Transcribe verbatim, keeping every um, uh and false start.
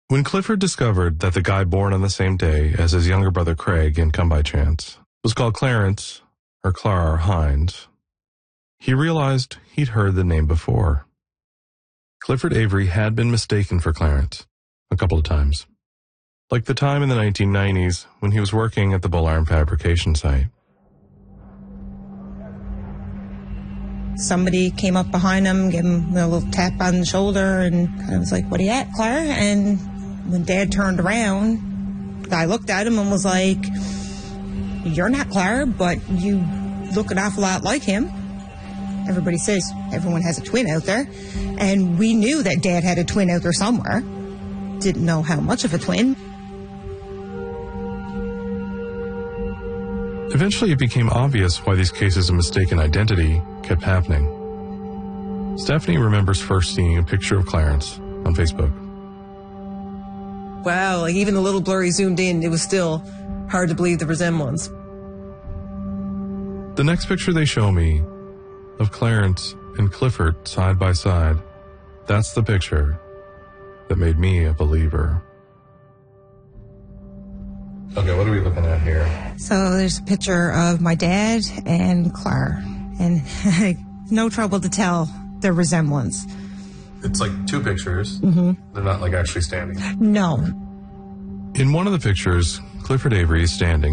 When Clifford discovered that the guy born on the same day as his younger brother Craig in Come By Chance was called Clarence, or Clara Hines, he realized he'd heard the name before. Clifford Avery had been mistaken for Clarence a couple of times, like the time in the nineteen nineties when he was working at the Bull Iron fabrication site. Somebody came up behind him, gave him a little tap on the shoulder, and I was like, "What are you at, Clara?" And when Dad turned around, the guy looked at him and was like, "You're not Clara, but you look an awful lot like him." Everybody says everyone has a twin out there, and we knew that Dad had a twin out there somewhere. Didn't know how much of a twin. Eventually, it became obvious why these cases of mistaken identity kept happening. Stephanie remembers first seeing a picture of Clarence on Facebook. Wow, like even a little blurry zoomed in, it was still hard to believe the resemblance. The next picture they show me of Clarence and Clifford side by side, that's the picture that made me a believer. Okay, what are we looking at here? So there's a picture of my dad and Clara, and no trouble to tell their resemblance. It's like two pictures. Mm-hmm. They're not like actually standing. No. In one of the pictures, Clifford Avery is standing